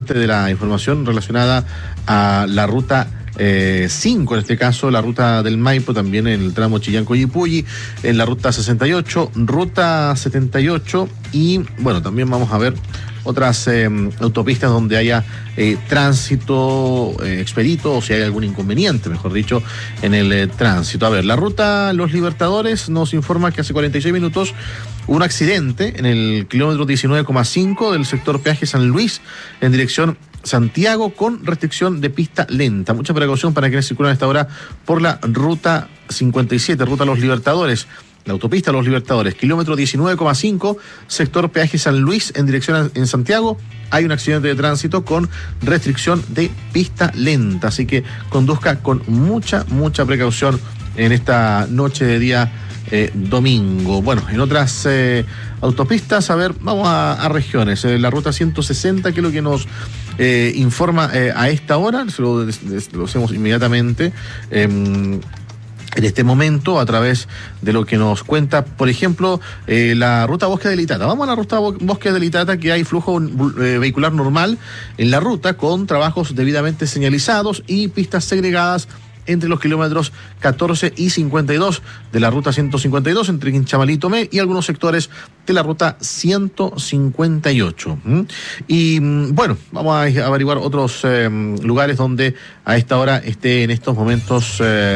parte de la información relacionada a la ruta 5, en este caso la ruta del Maipo, también en el tramo Chillán-Coyipulli, en la ruta 68, ruta 78 y bueno, también vamos a ver otras autopistas donde haya tránsito expedito o si hay algún inconveniente, mejor dicho, en el tránsito. A ver, la ruta Los Libertadores nos informa que hace 46 minutos hubo un accidente en el kilómetro 19,5 del sector Peaje San Luis en dirección Santiago con restricción de pista lenta. Mucha precaución para quienes circulan a esta hora por la ruta 57, ruta Los Libertadores. La autopista Los Libertadores, kilómetro 19,5, sector Peaje San Luis en dirección en Santiago. Hay un accidente de tránsito con restricción de pista lenta, así que conduzca con mucha precaución en esta noche de día domingo. Bueno, en otras autopistas, a ver, vamos a regiones. La ruta 160, que es lo que nos informa a esta hora, lo hacemos inmediatamente. En este momento, a través de lo que nos cuenta, por ejemplo, la ruta Bosque del Itata. Vamos a la ruta Bosque del Itata, que hay flujo vehicular normal en la ruta, con trabajos debidamente señalizados y pistas segregadas entre los kilómetros 14 y 52 de la ruta 152, entre Quinchamalí y Tomé, y algunos sectores de la ruta 158. Y bueno, vamos a averiguar otros lugares donde a esta hora esté en estos momentos,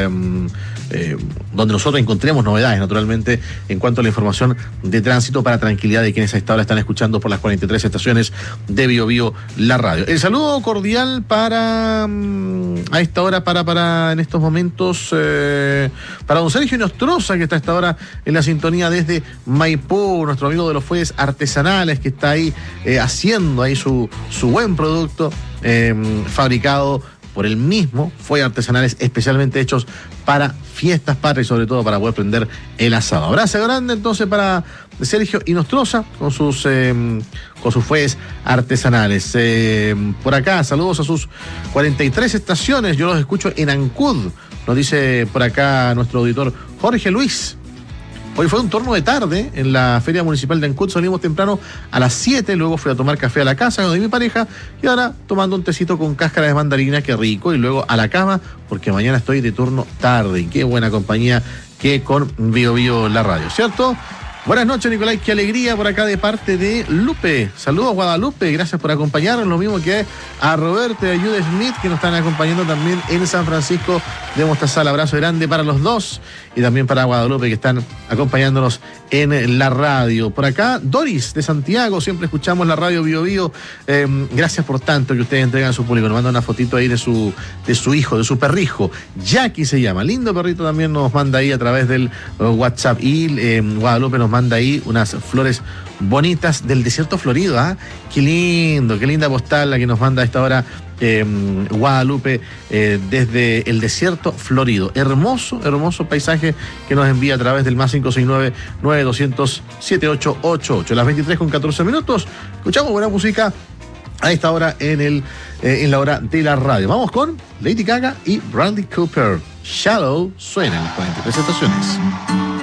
donde nosotros encontremos novedades, naturalmente, en cuanto a la información de tránsito, para tranquilidad de quienes a esta hora están escuchando por las 43 estaciones de Bio Bio, la radio. El saludo cordial para a esta hora, para en estos momentos, para don Sergio Nostroza, que está a esta hora en la sintonía desde Maipú, nuestro amigo de los fuelles artesanales, que está ahí haciendo ahí su buen producto, fabricado por él mismo, fuelles artesanales especialmente hechos para fiestas patrias y sobre todo para poder prender el asado. Abrazo grande entonces para Sergio Nostroza con sus fuelles artesanales. Por acá, saludos a sus 43 estaciones, yo los escucho en Ancud, nos dice por acá nuestro auditor Jorge Luis. Hoy fue un turno de tarde en la Feria Municipal de Ancud, salimos temprano a las 7, luego fui a tomar café a la casa de mi pareja y ahora tomando un tecito con cáscara de mandarina, qué rico, y luego a la cama porque mañana estoy de turno tarde y qué buena compañía que con Bio Bio la radio, ¿cierto? Buenas noches, Nicolás, qué alegría por acá de parte de Lupe. Saludos, Guadalupe, gracias por acompañarnos, lo mismo que a Roberto y a Jude Smith, que nos están acompañando también en San Francisco de Mostazal. Abrazo grande para los dos y también para Guadalupe, que están acompañándonos en la radio. Por acá, Doris de Santiago, siempre escuchamos la radio Bio Bio. Gracias por tanto que ustedes entregan a su público. Nos manda una fotito ahí de su hijo, de su perrijo. Jackie se llama, lindo perrito, también nos manda ahí a través del WhatsApp. Y Guadalupe nos manda ahí unas flores bonitas del desierto florido, ¿ah? Qué lindo, qué linda postal la que nos manda a esta hora Guadalupe desde el desierto florido. Hermoso paisaje que nos envía a través del más 569-9200-7888. Las 23:14. Escuchamos buena música a esta hora en la hora de la radio. Vamos con Lady Gaga y Bradley Cooper. Shallow suena en las 43 estaciones.